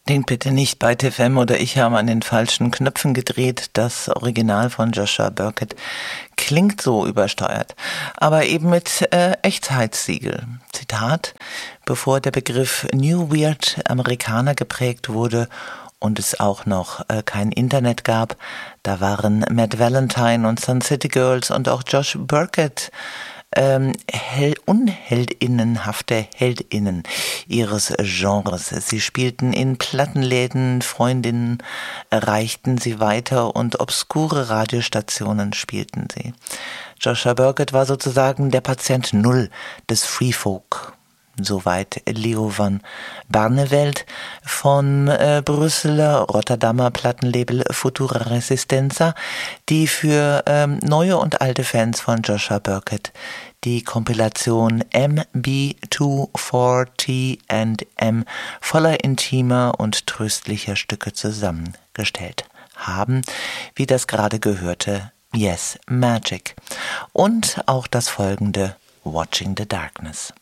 Denkt bitte nicht, bei TFM oder ich haben an den falschen Knöpfen gedreht. Das Original von Joshua Burkett klingt so übersteuert, aber eben mit Echtheitssiegel. Zitat: Bevor der Begriff New Weird Amerikaner geprägt wurde und es auch noch kein Internet gab, da waren Matt Valentine und Sun City Girls und auch Josh Burkett unheldinnenhafte Heldinnen ihres Genres. Sie spielten in Plattenläden, Freundinnen erreichten sie weiter und obskure Radiostationen spielten sie. Joshua Burkett war sozusagen der Patient Null des Free Folk. Soweit Leo van Barneveld von Brüsseler Rotterdamer Plattenlabel Futura Resistenza, die für neue und alte Fans von Joshua Burkett die Kompilation MB240&M voller intimer und tröstlicher Stücke zusammengestellt haben, wie das gerade gehörte Yes Magic und auch das folgende Watching the Darkness.